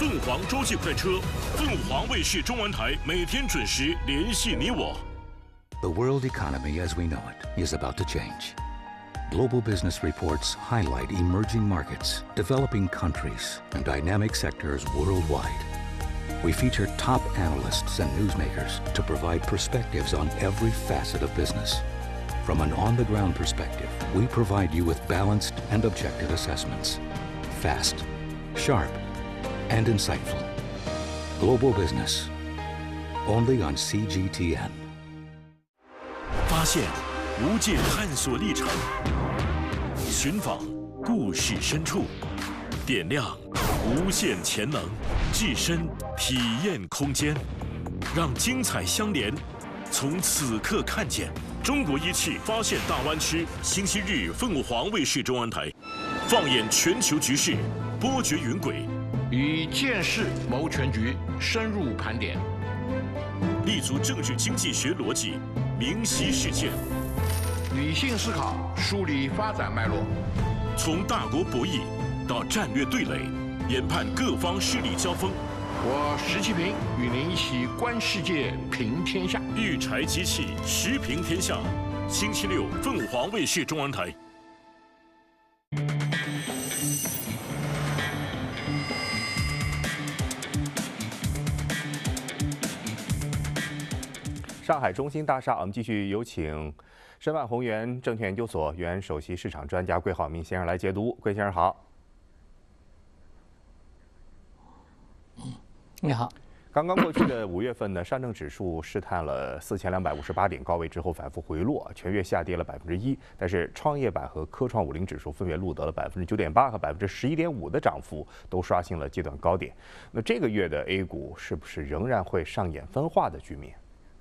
凤凰洲际快车，凤凰卫视中文台每天准时联系你我。 The world economy as we know it is about to change. Global business reports highlight emerging markets, developing countries, and dynamic sectors worldwide. We feature top analysts and newsmakers to provide perspectives on every facet of business. From an on-the-ground perspective, we provide you with balanced and objective assessments. Fast, sharp, and insightful. Global business. Only on CGTN. 发现无界探索历程，寻访故事深处，点亮无限潜能，置身体验空间，让精彩相连。从此刻看见中国仪器发现大湾区，星期日凤凰卫视中文台，放眼全球局势，波谲云轨， 以见识谋全局，深入盘点， 立足政治经济学逻辑，明晰事件， 理性思考，梳理发展脉络， 从大国博弈到战略对垒，研判各方势力交锋。 我石其平与您一起观世界，评天下。 育才机器，时评天下。星期六，凤凰卫视中文台。 上海中心大厦，我们继续有请申万宏源证券研究所原首席市场专家桂浩明先生来解读。桂先生好。 你好。 刚刚过去的5月份呢，上证指数试探了4258点高位之后反复回落，全月下跌了1%，但是创业板和科创50指数分别录得了9.8%和11.5%的涨幅，都刷新了阶段高点。那这个月的 A 股是不是仍然会上演分化的局面？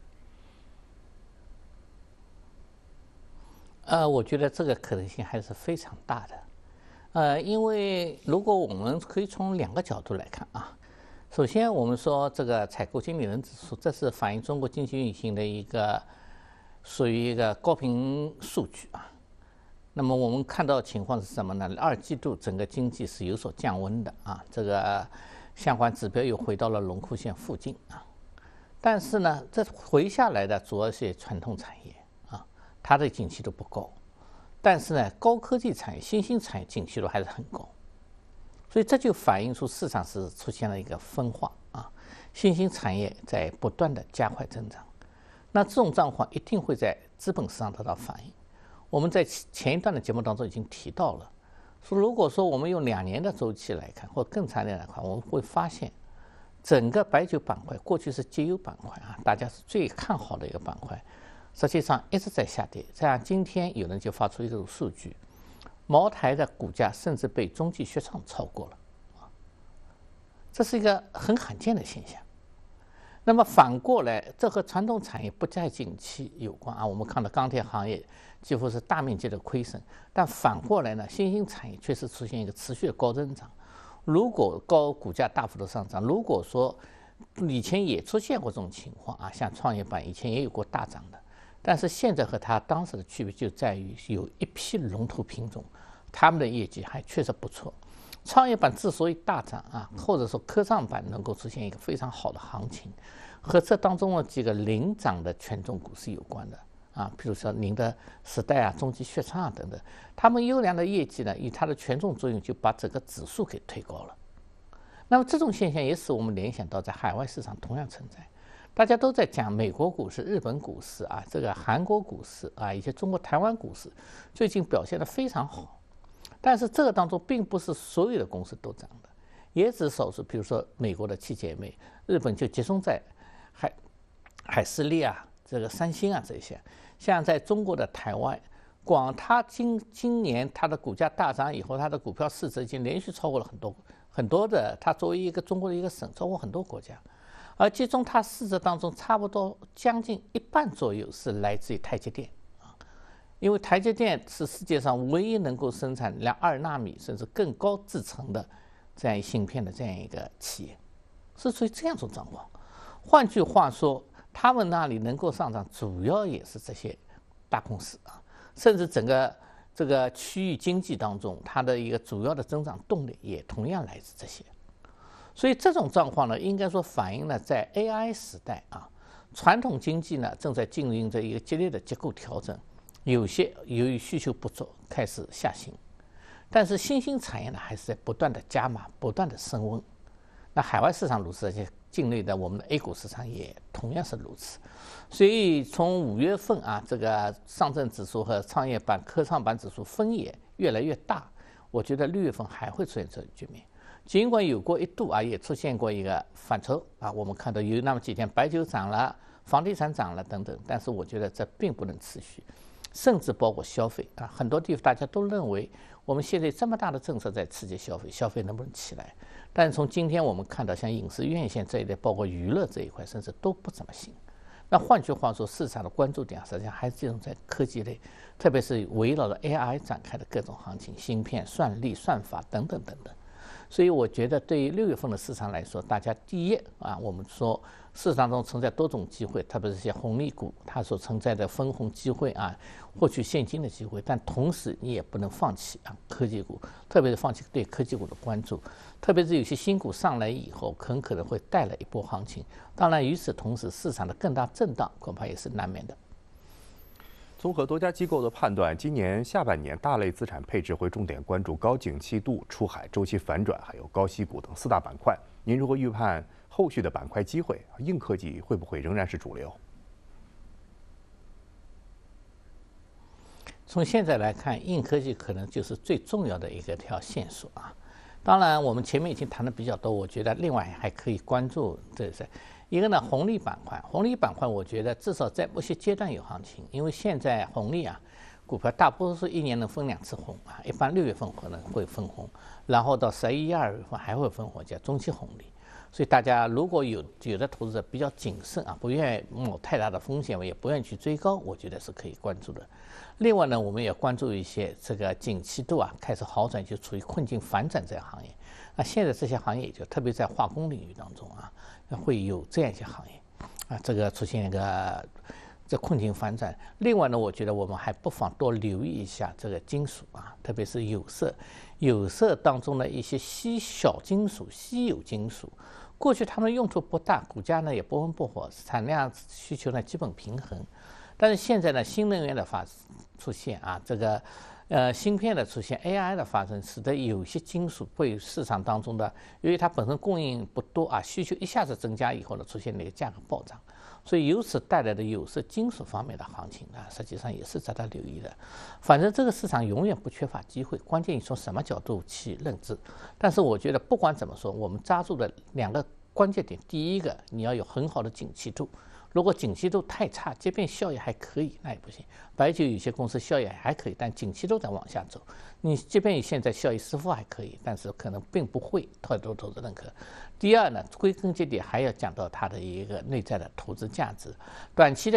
我觉得这个可能性还是非常大的。因为如果我们可以从2个角度来看啊。首先，我们说这个采购经理人指数，这是反映中国经济运行的一个属于一个高频数据啊。那么我们看到情况是什么呢？2季度整个经济是有所降温的啊，这个相关指标又回到了龙枯线附近啊。但是呢，这回下来的主要是传统产业啊，它的景气度不高。但是呢，高科技产业、新兴产业景气度还是很高。所以这就反映出市场是出现了一个分化啊，新兴产业在不断的加快增长，那这种状况一定会在资本市场得到反映。我们在前一段的节目当中已经提到了，说如果说我们用2年的周期来看，或更长的来看，我们会发现，整个白酒板块过去是绩优板块啊，大家是最看好的一个板块，实际上一直在下跌。这样今天有人就发出一个数据。茅台的股价甚至被中纪雪创超过了，这是一个很罕见的现象。那么反过来，这和传统产业不再景气有关啊。我们看到钢铁行业几乎是大面积的亏损，但反过来呢，新兴产业确实出现一个持续的高增长。如果股价大幅度上涨，如果说以前也出现过这种情况啊，像创业板以前也有过大涨的。但是现在和它当时的区别就在于有一批龙头品种，他们的业绩还确实不错。创业板之所以大涨啊，或者说科创板能够出现一个非常好的行情，和这当中的几个领涨的权重股是有关的啊，比如说您的时代啊、中纪雪创啊等等，他们优良的业绩呢，以它的权重作用就把整个指数给推高了。那么这种现象也使我们联想到在海外市场同样存在。大家都在讲美国股市、日本股市啊，这个韩国股市啊，以及中国台湾股市最近表现得非常好。但是这个当中并不是所有的公司都涨的，也只少数，比如说美国的7姐妹，日本就集中在海思力啊、这个三星啊这些。像在中国的台湾，广它今年它的股价大涨以后，它的股票市值已经连续超过了很多的，它作为一个中国的一个省，超过很多国家。而其中它市值当中差不多将近1半左右是来自于台积电啊，因为台积电是世界上唯一能够生产2纳米甚至更高制程的这样一芯片的这样一个企业，是属于这样一种状况。换句话说，他们那里能够上涨，主要也是这些大公司啊，甚至整个这个区域经济当中，它的一个主要的增长动力也同样来自这些。 所以这种状况呢，应该说反映了在 AI 时代啊，传统经济呢正在进行着一个激烈的结构调整，有些由于需求不足开始下行，但是新兴产业呢还是在不断的加码、不断的升温。那海外市场如此，而且境内的我们的 A 股市场也同样是如此。所以从5月份啊，这个上证指数和创业板、科创板指数分野越来越大，我觉得6月份还会出现这种局面。尽管有过一度啊，也出现过一个反抽啊，我们看到有那么几天白酒涨了，房地产涨了等等，但是我觉得这并不能持续，甚至包括消费啊，很多地方大家都认为我们现在这么大的政策在刺激消费，消费能不能起来？但是从今天我们看到，像影视院线这一类，包括娱乐这一块，甚至都不怎么行。那换句话说，市场的关注点实际上还是集中在科技类，特别是围绕着 AI 展开的各种行情，芯片、算力、算法等等等等。所以我觉得，对于6月份的市场来说，大家第一啊，我们说市场中存在多种机会，特别是一些红利股，它所存在的分红机会啊，获取现金的机会，但同时你也不能放弃啊科技股，特别是放弃对科技股的关注，特别是有些新股上来以后，很可能会带来一波行情。当然，与此同时，市场的更大震荡恐怕也是难免的。 综合多家机构的判断，今年下半年大类资产配置会重点关注高景气度、出海周期反转，还有高息股等4大板块。您如何预判后续的板块机会？硬科技会不会仍然是主流？ 从现在来看，硬科技可能就是最重要的一条线索啊。当然，我们前面已经谈的比较多，我觉得另外还可以关注这是一个呢红利板块。红利板块，我觉得至少在某些阶段有行情，因为现在红利啊，股票大多数1年能分2次红啊，一般6月份可能会分红，然后到11、12月份还会分红，叫中期红利。所以大家如果有的投资者比较谨慎啊，不愿意冒太大的风险，也不愿意去追高，我觉得是可以关注的。另外呢，我们也关注一些这个景气度啊开始好转，就处于困境反转这些行业。那现在这些行业就特别在化工领域当中啊，会有这样一些行业啊，这个出现一个这困境反转。另外呢，我觉得我们还不妨多留意一下这个金属啊，特别是有色，有色当中的一些小金属、稀有金属。过去它们用途不大，股价呢也不温不火，产量需求呢基本平衡。但是现在呢，新能源的出现啊，这个芯片的出现 ，AI 的发生，使得有些金属被市场当中的，由于它本身供应不多啊，需求一下子增加以后呢，出现了一个价格暴涨，所以由此带来的有色金属方面的行情啊，实际上也是值得留意的。反正这个市场永远不缺乏机会，关键你从什么角度去认知。但是我觉得不管怎么说，我们抓住的2个关键点，第一个你要有很好的景气度。如果景气度太差，即便效益还可以，那也不行。白酒有些公司效益还可以，但景气都在往下走。你即便现在效益似乎还可以，但是可能并不会太多投资认可。第二呢，归根结底还要讲到它的一个内在的投资价值，短期的